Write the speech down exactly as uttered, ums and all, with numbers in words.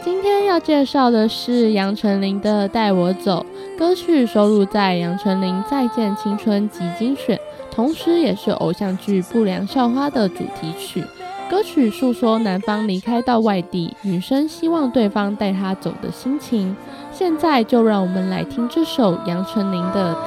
今天要介绍的是杨丞琳的《带我走》，歌曲收录在杨丞琳《再见青春》集精选，同时也是偶像剧《不良校花》的主题曲。歌曲诉说男方离开到外地，女生希望对方带她走的心情。现在就让我们来听这首杨丞琳的